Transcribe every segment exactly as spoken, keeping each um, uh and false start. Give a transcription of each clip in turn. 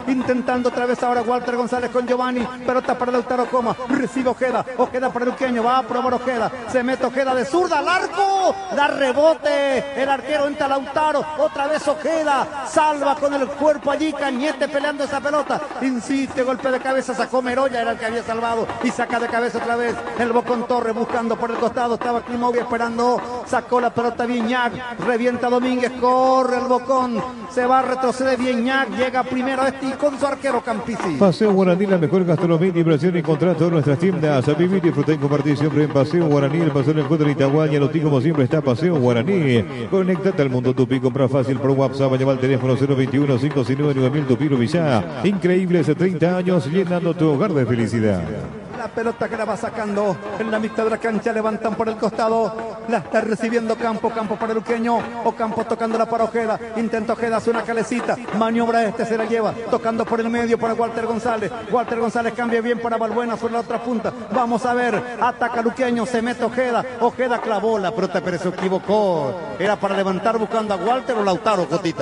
intentando otra vez ahora Walter González con Giovanni, pelota para Lautaro Coma, recibe Ojeda, Ojeda para Luqueño, va a probar Ojeda, se mete Ojeda de zurda al arco, da rebote, el arquero entra Lautaro, otra vez Ojeda, salva con el cuerpo allí, Cañete peleando esa pelota, insiste, golpe de cabeza, sacó Meroya, era el que había salvado, y saca de cabeza otra vez, el Bocón Torres buscando por el costado, estaba Klimovic esperando, sacó la pelota Viñac, revienta Domínguez, corre el Bocón, se va a retroceder Viñac, llega primero este y con su arquero Campisi. Paseo Guaraní, la mejor gastronomía y inversión y contrato en nuestras tiendas, a vivir, disfrutar y compartir siempre en Paseo Guaraní, el paseo del encuentro en Itaguaña, Lotí como siempre está Paseo Guaraní, conéctate al mundo Tupi, compra fácil por WhatsApp, lleva el teléfono cero veintiuno, cinco nueve nueve mil Tupi Villa, increíbles treinta años llenando tu hogar de felicidad. La pelota que la va sacando en la mitad de la cancha, levantan por el costado, la está recibiendo Campo, Campo para Luqueño, o Campo tocándola para Ojeda, intenta Ojeda, hace una calecita, maniobra este, se la lleva, tocando por el medio para Walter González, Walter González cambia bien para Balbuena sobre la otra punta, vamos a ver, ataca Luqueño, se mete Ojeda, Ojeda clavó la pelota pero se equivocó, era para levantar buscando a Walter o Lautaro, Cotita.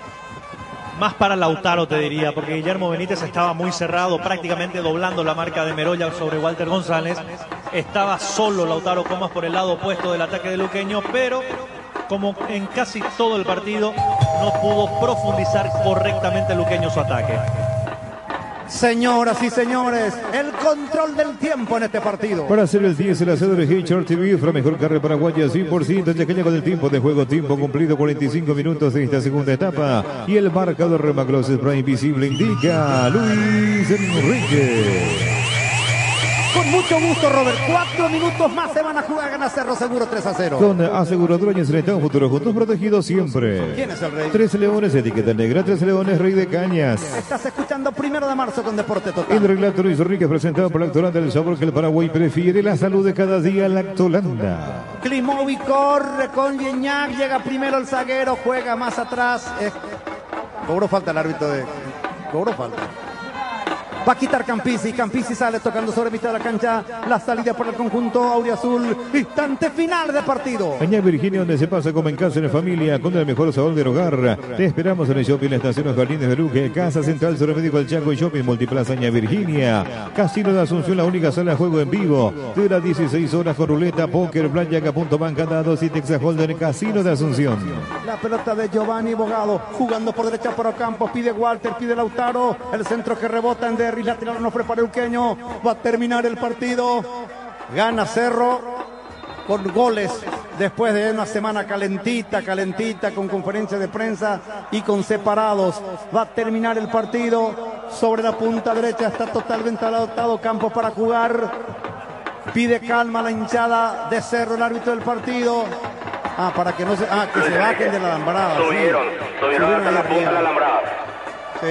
Más para Lautaro te diría, porque Guillermo Benítez estaba muy cerrado, prácticamente doblando la marca de Meroya sobre Walter González. Estaba solo Lautaro Comas por el lado opuesto del ataque de Luqueño, pero como en casi todo el partido no pudo profundizar correctamente Luqueño su ataque. Señoras y señores, el control del tiempo en este partido. Para hacer el diez, el asado de H R T V, la mejor carrera paraguaya, cien por ciento, chaqueña con el tiempo de juego, tiempo cumplido, cuarenta y cinco minutos de esta segunda etapa. Y el marcador Remaclos Spray Visible indica Luis Enrique. Con mucho gusto, Robert. Cuatro minutos más se van a jugar. Gana Cerro Seguro tres a cero. Con Aseguradora y Estado Futuro Juntos, protegidos siempre. ¿Quién es el rey? Tres Leones, etiqueta negra. Tres Leones, Rey de Cañas. Estás escuchando Primero de Marzo con Deporte Total. El relato Luis Enrique, presentado por Lactolanda, el sabor que el Paraguay prefiere. La salud de cada día, Lactolanda. Klimovic corre con Viñac. Llega primero el zaguero. Juega más atrás. Eh, cobró falta el árbitro de... Cobró falta. Va a quitar Campisi, Campisi sale tocando sobre mitad de la cancha, la salida por el conjunto auriazul, instante final de partido. Añá Virginia, donde se pasa como en casa, en familia, con el mejor sabor del hogar. Te esperamos en el shopping, la estación Los Jardines de Luque, Casa Central, Centro Médico El Chaco y Shopping Multiplaza Añá Virginia. Casino de Asunción, la única sala de juego en vivo, de las dieciséis horas con ruleta, póker, blackjack, punto banca, dados y Texas Holden, Casino de Asunción. La pelota de Giovanni Bogado, jugando por derecha para Ocampo, pide Walter, pide Lautaro, el centro que rebota en Derry, lateral no prepara Luqueño, va a terminar el partido, gana Cerro con goles después de una semana calentita, calentita, con conferencia de prensa y con separados. Va a terminar el partido, sobre la punta derecha está totalmente adaptado Campos para jugar, pide calma a la hinchada de Cerro, el árbitro del partido. Ah, para que no se, ah, que se bajen de la alambrada. Subieron, sí. subieron hasta la punta de la alambrada. Sí.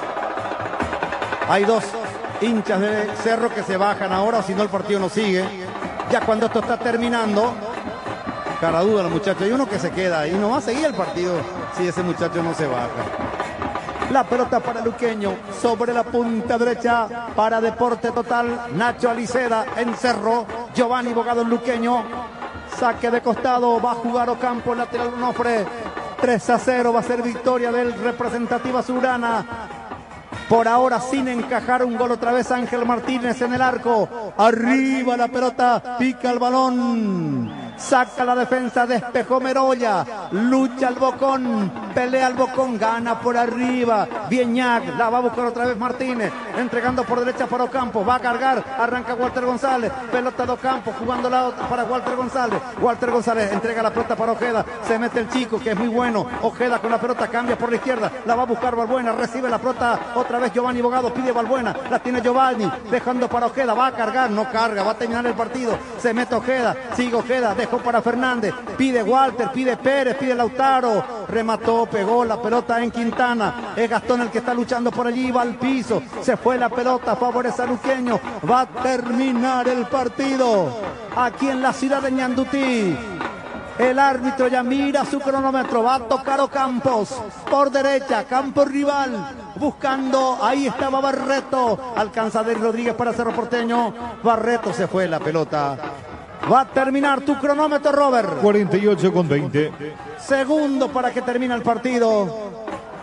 Hay dos hinchas de Cerro que se bajan ahora, si no el partido no sigue. Ya cuando esto está terminando, cara duda los muchachos, hay uno que se queda ahí, no va a seguir el partido si ese muchacho no se baja. La pelota para Luqueño, sobre la punta derecha para Deporte Total, Nacho Aliceda en Cerro, Giovanni Bogado en Luqueño, saque de costado, va a jugar Ocampo, lateral Onofre, tres a cero, va a ser victoria del representativa Surana. Por ahora sin encajar un gol otra vez Ángel Martínez en el arco. Arriba la pelota, pica el balón. Saca la defensa, despejó Meroya. Lucha el Bocón, pelea el Bocón, gana por arriba. Viñac, la va a buscar otra vez Martínez. Entregando por derecha para Ocampo, va a cargar, arranca Walter González. Pelota de Ocampo, jugando la otra para Walter González. Walter González entrega la pelota para Ojeda. Se mete el chico, que es muy bueno. Ojeda con la pelota, cambia por la izquierda. La va a buscar Balbuena, recibe la pelota otra vez Giovanni Bogado, pide Balbuena. La tiene Giovanni, dejando para Ojeda. Va a cargar, no carga, va a terminar el partido. Se mete Ojeda, sigue Ojeda, dejó para Fernández. Pide Walter, pide Pérez, pide Lautaro. Remató, pegó la pelota en Quintana. Es Gastón el que está luchando por allí, va al piso. Se fue la pelota, favorece a Luqueño. Va a terminar el partido aquí en la ciudad de Ñandutí. El árbitro ya mira su cronómetro, va a tocar Ocampos por derecha, campo rival, buscando, ahí estaba Barreto, alcanza Derry Rodríguez para Cerro Porteño, Barreto, se fue la pelota. Va a terminar tu cronómetro, Robert. cuarenta y ocho con veinte. Segundo para que termine el partido.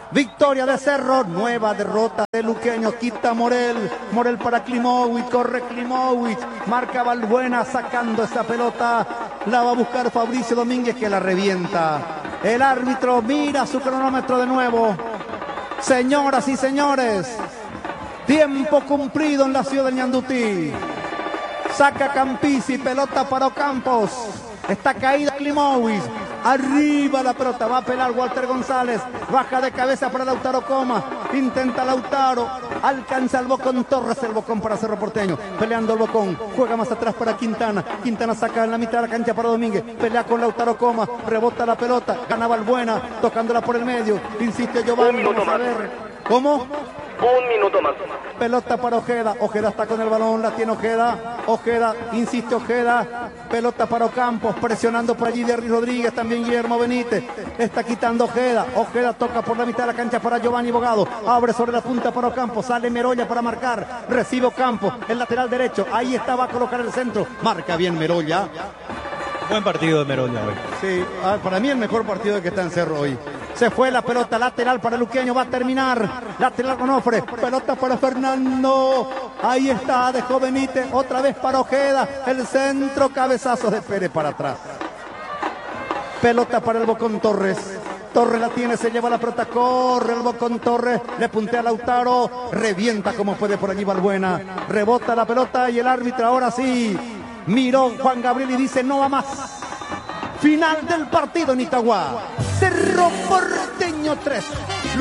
Victoria de Cerro, nueva derrota de Luqueño, quita Morel, Morel para Klimowicz, corre Klimowicz, marca Balbuena sacando esa pelota, la va a buscar Fabricio Domínguez que la revienta. El árbitro mira su cronómetro de nuevo. Señoras y señores, tiempo cumplido en la ciudad de Ñandutí. Saca Campisi, pelota para Ocampos, está caída Klimowicz. Arriba la pelota, va a pelar Walter González, baja de cabeza para Lautaro Coma, intenta Lautaro, alcanza el Bocón Torres, el Bocón para Cerro Porteño, peleando el Bocón, juega más atrás para Quintana, Quintana saca en la mitad de la cancha para Domínguez, pelea con Lautaro Coma, rebota la pelota, gana Balbuena, tocándola por el medio, insiste Giovanni, vamos a ver, ¿cómo? Un minuto más. Pelota para Ojeda, Ojeda está con el balón, la tiene Ojeda, Ojeda, insiste Ojeda, pelota para Ocampos, presionando por allí Derry Rodríguez, también Guillermo Benítez, está quitando Ojeda, Ojeda toca por la mitad de la cancha para Giovanni Bogado, abre sobre la punta para Ocampos, sale Merolla para marcar, recibe Ocampos, el lateral derecho, ahí está, va a colocar el centro, marca bien Merolla. Buen partido de Merolla hoy. Sí, para mí el mejor partido que está en Cerro hoy. Se fue la pelota lateral para Luqueño, va a terminar. Lateral con Ofre, pelota para Fernando. Ahí está, dejó Benítez, otra vez para Ojeda. El centro, cabezazo de Pérez para atrás. Pelota para el Bocón Torres. Torres la tiene, se lleva la pelota, corre el Bocón Torres, le puntea a Lautaro, revienta como puede por allí Balbuena. Rebota la pelota y el árbitro ahora sí miró Juan Gabriel y dice no va más. Final del partido en Itagua. Cerro Porteño tres.